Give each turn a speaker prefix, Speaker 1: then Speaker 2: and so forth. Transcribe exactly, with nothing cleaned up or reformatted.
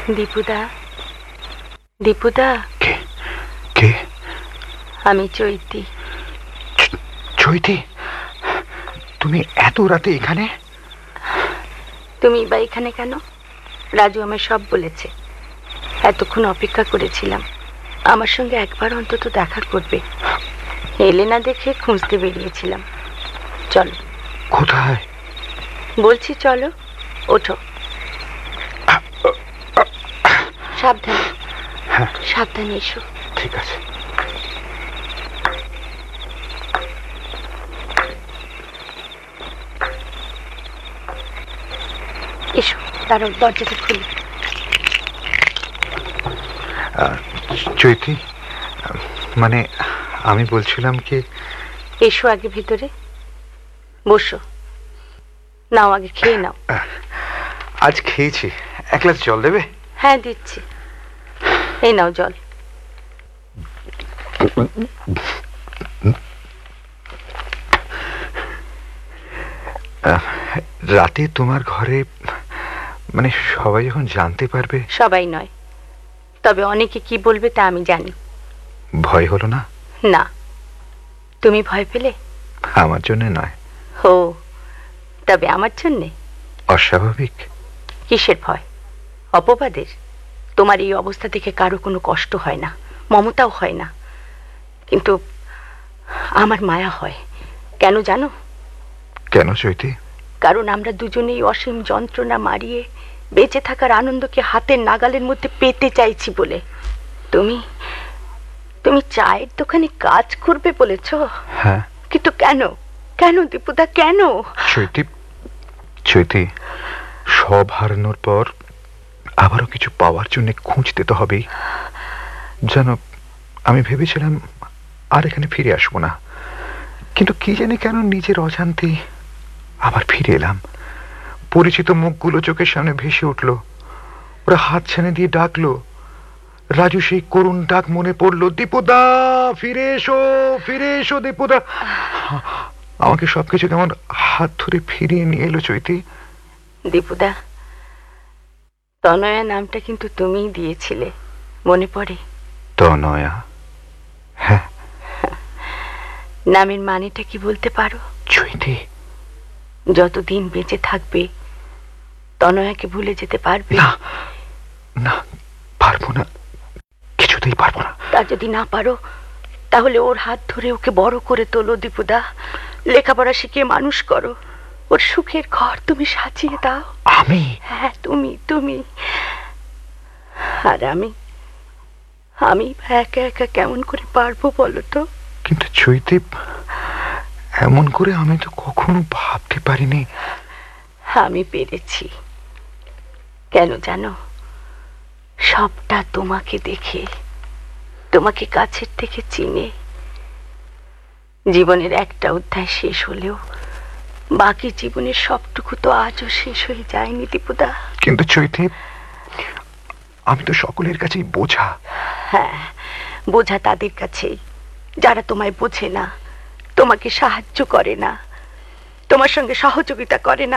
Speaker 1: দীপুদা, দীপুদা।
Speaker 2: কে কে?
Speaker 1: আমি চৈতি।
Speaker 2: চৈতি, তুমি এত রাতে এখানে?
Speaker 1: তুমি বা এখানে কেন? রাজু আমায় সব বলেছে। এতক্ষণ অপেক্ষা করেছিলাম, আমার সঙ্গে একবার অন্তত দেখা করবে। এলে না দেখে খুঁজতে বেরিয়েছিলাম। চলো।
Speaker 2: কোথায়?
Speaker 1: বলছি চলো, ওঠো। সাবধানে, সাবধানে এসো।
Speaker 2: ঠিক আছে।
Speaker 1: এসো, দাঁড়াও, দরজাটা খুলি।
Speaker 2: চৈতি, মানে আমি বলছিলাম কি,
Speaker 1: এসো আগে ভিতরে বসো। নাও, আগে খেয়ে নাও।
Speaker 2: আজ খেয়েছি। এক গ্লাস জল দেবে?
Speaker 1: হ্যাঁ দিচ্ছি, এই নাও জল।
Speaker 2: রাতে তোমার ঘরে মানে সবাই যখন জানতে পারবে?
Speaker 1: সবাই নয়, তবে অনেকে কি বলবে তা আমি জানি।
Speaker 2: ভয় হলো না?
Speaker 1: না। তুমি ভয় পেলে?
Speaker 2: আমার জন্য নয়।
Speaker 1: ও, তবে আমার জন্যে?
Speaker 2: অস্বাভাবিক?
Speaker 1: কিসের ভয়? অপবাদের? তোমার এই অবস্থা থেকে কারো কোনো কষ্ট হয় না, মমতাও হয় না, কিন্তু আমার মায়া হয়। কেন জানো?
Speaker 2: কেন চৈতি?
Speaker 1: কারণ আমরা দুজনেই অসীম যন্ত্রণা মারিয়ে বেঁচে থাকার আনন্দকে হাতের নাগালের মধ্যে পেতে চাইছি বলে। তুমি তুমি চায়ের দোকানে কাজ করবে বলেছ?
Speaker 2: হ্যাঁ।
Speaker 1: কিন্তু কেন? কেন দীপুদা, কেন?
Speaker 2: চৈতি, চৈতি, সব হারানোর পর আবারও কিছু পাওয়ার জন্য খুঁজতে তো হবেই। জানো, আমি ভেবেছিলাম আর এখানে ফিরে আসবো না, কিন্তু কি জানি কেন নিজের অজান্তে আবার ফিরে এলাম। পরিচিত মুখগুলো চোখের সামনে ভেসে উঠল। ওরা হাত ছানে দিয়ে ডাকলো। রাজু সেই করুণ ডাক মনে পড়লো, দীপুদা ফিরে এসো, ফিরে এসো দীপুদা। আমাকে সবকিছু কেমন হাত ধরে ফিরিয়ে নিয়ে এলো চৈতি।
Speaker 1: দীপুদা, তনয়া নামটা কিন্তু তুমিই দিয়েছিলে, মনে পড়ে?
Speaker 2: তনয়া? হ্যাঁ।
Speaker 1: নামের মানেটা কি বলতে পারো?
Speaker 2: চৈতি,
Speaker 1: যতদিন বেঁচে থাকবে তনয়াকে ভুলে যেতে পারবে?
Speaker 2: না না, পারবো না, কিছুতেই পারবো না।
Speaker 1: তা যদি না পারো, তাহলে ওর হাত ধরে ওকে বড় করে তোলো দীপুদা। লেখাপড়া শিখিয়ে মানুষ করো। ওর সুখের ঘর তুমি সাজিয়ে দাও।
Speaker 2: আমি?
Speaker 1: হ্যাঁ, তুমি তুমি আর আমি আমি একা একা কেমন করে পারবো বলো তো?
Speaker 2: কিন্তু চৈতি, এমন করে আমি তো কখনো ভাবতে পারিনি।
Speaker 1: আমি পেরেছি। কেন জানো? সবটা তোমাকে দেখে, তোমাকে কাছের থেকে চিনে। জীবনের একটা অধ্যায় শেষ হলেও বাকি জীবনের সবটুকু তো আজও শেষ হয়ে যায়নি দীপুদা।
Speaker 2: কিন্তু চৈতি, আমি তো সকলের কাছেই বোঝা।
Speaker 1: হ্যাঁ, বোঝা তাদের কাছেই যারা তোমায় বোঝে না, তোমাকে সাহায্য করে না, তোমার সঙ্গে সহযোগিতা করে না।